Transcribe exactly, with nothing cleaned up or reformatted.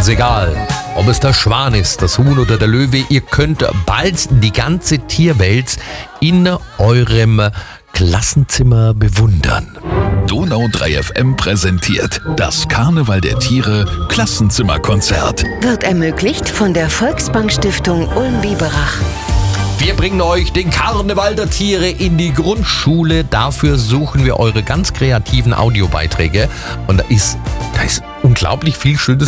ist egal, ob es der Schwan ist, das Huhn oder der Löwe, ihr könnt bald die ganze Tierwelt in eurem Klassenzimmer bewundern. Donau drei F M präsentiert das Karneval der Tiere Klassenzimmerkonzert. Wird ermöglicht von der Volksbank-Stiftung Ulm-Biberach. Wir bringen euch den Karneval der Tiere in die Grundschule. Dafür suchen wir eure ganz kreativen Audiobeiträge. Und da ist, da ist unglaublich viel Schönes